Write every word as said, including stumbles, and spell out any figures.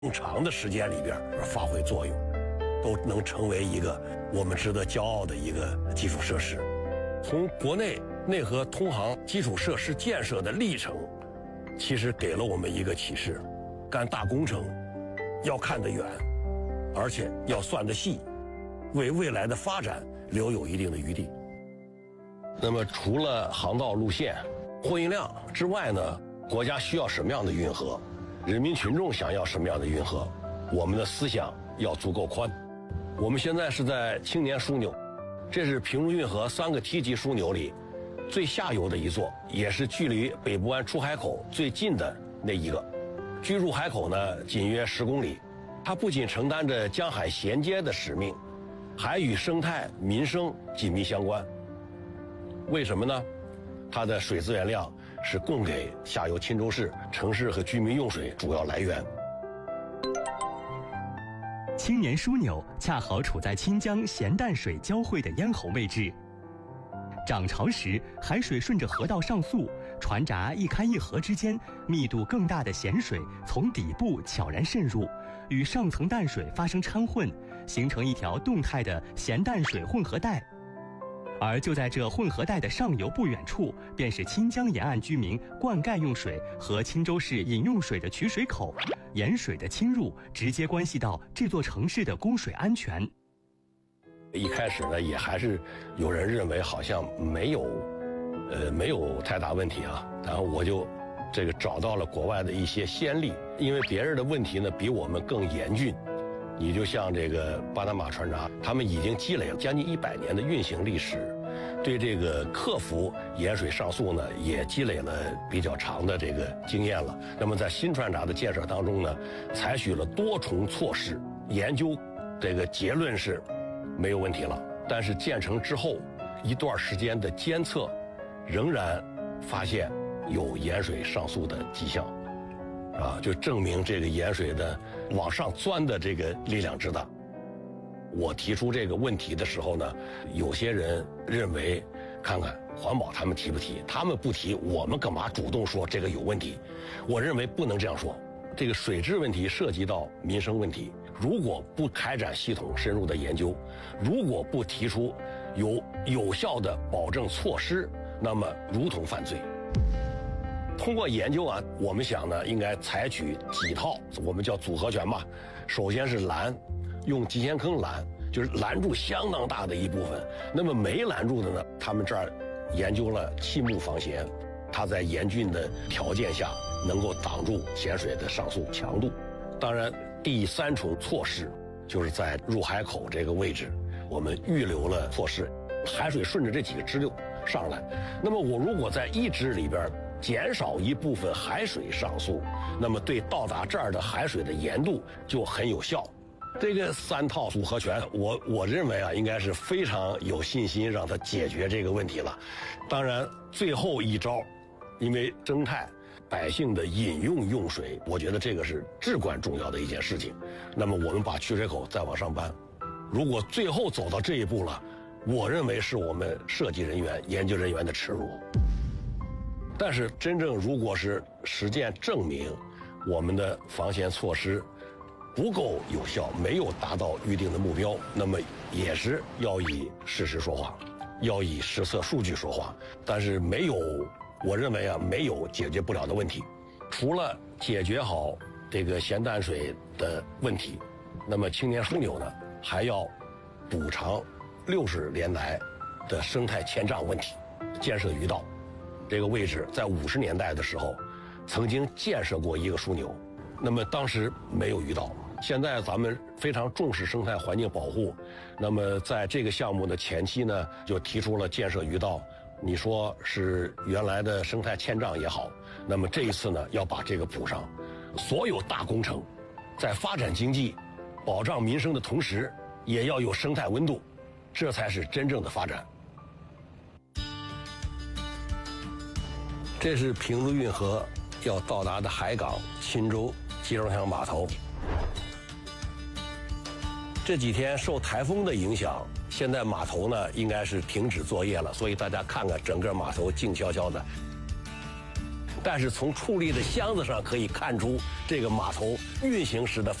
更长的时间里边发挥作用，都能成为一个我们值得骄傲的一个基础设施。从国内内河通航基础设施建设的历程，其实给了我们一个启示：干大工程要看得远，而且要算得细，为未来的发展留有一定的余地。那么除了航道路线、货运量之外呢，国家需要什么样的运河？人民群众想要什么样的运河？我们的思想要足够宽。我们现在是在青年枢纽，这是平陆运河三个梯级枢纽里最下游的一座，也是距离北部湾出海口最近的那一个。距入海口呢仅约十公里，它不仅承担着江海衔接的使命，还与生态民生紧密相关。为什么呢？它的水资源量是供给下游钦州市城市和居民用水主要来源。 青年枢纽恰好处在清江咸淡水交汇的咽喉位置，涨潮时海水顺着河道上溯，船闸一开一合之间，密度更大的咸水从底部悄然渗入，与上层淡水发生掺混，形成一条动态的咸淡水混合带。而就在这混合带的上游不远处，便是清江沿岸居民灌溉用水和钦州市饮用水的取水口，盐水的侵入直接关系到这座城市的供水安全。 一开始呢，也还是有人认为好像没有，呃，没有太大问题啊。然后我就这个找到了国外的一些先例，因为别人的问题呢比我们更严峻。你就像这个巴拿马船闸，他们已经积累了将近一百年的运行历史，对这个克服盐水上溯呢，也积累了比较长的这个经验了。那么在新船闸的建设当中呢，采取了多重措施，研究这个结论是没有问题了。但是建成之后一段时间的监测，仍然发现有盐水上溯的迹象。啊，就证明这个盐水的往上钻的这个力量之大。我提出这个问题的时候呢，有些人认为，看看环保他们提不提，他们不提，我们干嘛主动说这个有问题？我认为不能这样说。这个水质问题涉及到民生问题，如果不开展系统深入的研究，如果不提出有有效的保证措施，那么如同犯罪。通过研究啊，我们想呢，应该采取几套，我们叫组合拳嘛。首先是拦，用集贤坑拦，就是拦住相当大的一部分。那么没拦住的呢，他们这儿研究了气幕防咸，它在严峻的条件下能够挡住咸水的上溯强度。当然，第三重措施就是在入海口这个位置，我们预留了措施，海水顺着这几个支流上来。那么我如果在一支里边减少一部分海水上溯，那么对到达这儿的海水的盐度就很有效。这个三套组合拳，我我认为啊，应该是非常有信心让它解决这个问题了。当然，最后一招，因为生态百姓的饮用用水，我觉得这个是至关重要的一件事情。那么我们把取水口再往上搬，如果最后走到这一步了，我认为是我们设计人员、研究人员的耻辱。但是真正如果是实践证明我们的防咸措施不够有效，没有达到预定的目标，那么也是要以事实说话，要以实测数据说话。但是没有，我认为啊，没有解决不了的问题。除了解决好这个咸淡水的问题，那么青年枢纽呢，还要补偿六十年来的生态欠账问题，建设鱼道。这个位置在五十年代的时候，曾经建设过一个枢纽，那么当时没有鱼道。现在咱们非常重视生态环境保护，那么在这个项目的前期呢，就提出了建设鱼道。你说是原来的生态欠账也好，那么这一次呢，要把这个补上。所有大工程，在发展经济、保障民生的同时，也要有生态温度，这才是真正的发展。这是平陆运河要到达的海港钦州集装箱码头。这几天受台风的影响，现在码头呢应该是停止作业了，所以大家看看整个码头静悄悄的。 但是从矗立的箱子上可以看出这个码头运行时的